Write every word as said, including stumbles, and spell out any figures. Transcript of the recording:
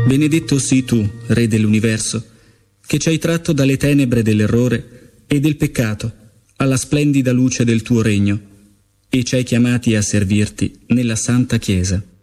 Benedetto sii tu, Re dell'universo, che ci hai tratto dalle tenebre dell'errore e del peccato alla splendida luce del tuo regno e ci hai chiamati a servirti nella Santa Chiesa.